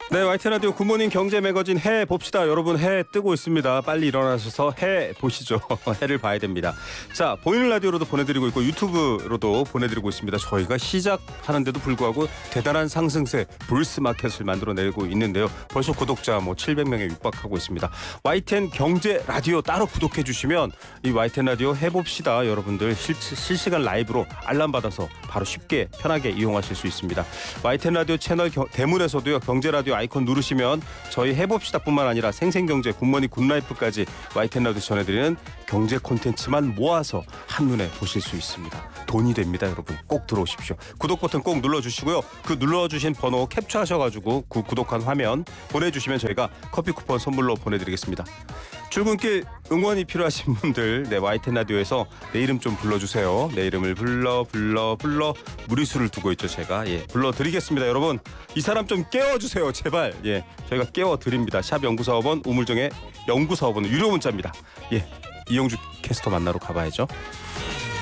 네, YTN 라디오 굿모닝 경제 매거진 해 봅시다. 여러분 해 뜨고 있습니다. 빨리 일어나셔서 해 보시죠. 해를 봐야 됩니다. 자, 보이는 라디오로도 보내드리고 있고 유튜브로도 보내드리고 있습니다. 저희가 시작하는데도 불구하고 대단한 상승세 불스 마켓을 만들어내고 있는데요. 벌써 구독자 700명에 육박하고 있습니다. YTN 경제 라디오 따로 구독해 주시면 이 YTN 라디오 해봅시다. 여러분들 실시간 라이브로 알람 받아서 바로 쉽게 편하게 이용하실 수 있습니다. YTN 라디오 채널 대문에서도요. 경제 라디오 아이콘 누르시면 저희 해봅시다뿐만 아니라 생생경제, 굿모닝 굿라이프까지 YTN 라디오 전해드리는 경제 콘텐츠만 모아서 한눈에 보실 수 있습니다. 돈이 됩니다, 여러분. 꼭 들어오십시오. 구독 버튼 꼭 눌러주시고요. 그 눌러주신 번호 캡처하셔가지고 그 구독한 화면 보내주시면 저희가 커피 쿠폰 선물로 보내드리겠습니다. 출근길 응원이 필요하신 분들 YTN 라디오에서 내 이름 좀 불러주세요. 내 이름을 불러 무리수를 두고 있죠. 제가 불러드리겠습니다. 여러분 이 사람 좀 깨워주세요. 제발. 저희가 깨워드립니다. 샵 0945번 우물정의 0945번 유료 문자입니다. 이영주 캐스터 만나러 가봐야죠.